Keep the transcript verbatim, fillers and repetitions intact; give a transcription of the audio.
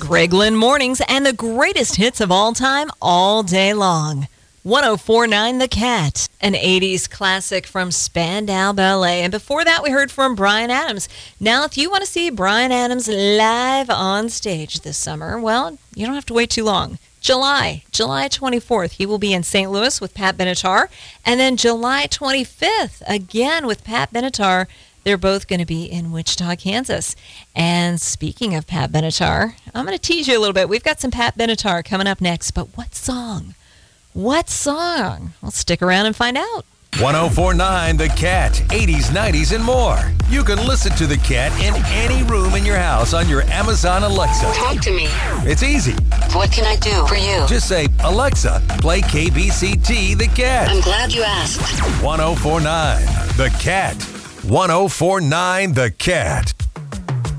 Greg Lynn Mornings and the greatest hits of all time all day long. one oh four point nine The Cat, an eighties classic from Spandau Ballet. And before that, we heard from Bryan Adams. Now, if you want to see Bryan Adams live on stage this summer, well, you don't have to wait too long. July, July twenty-fourth, he will be in Saint Louis with Pat Benatar. And then July twenty-fifth, again with Pat Benatar. They're both going to be in Wichita, Kansas. And speaking of Pat Benatar, I'm going to tease you a little bit. We've got some Pat Benatar coming up next. But what song? What song? Well, stick around and find out. one oh four point nine The Cat, eighties, nineties, and more. You can listen to The Cat in any room in your house on your Amazon Alexa. Talk to me. It's easy. What can I do for you? Just say, Alexa, play K B C T The Cat. I'm glad you asked. one oh four point nine The Cat. one oh four point nine The Cat.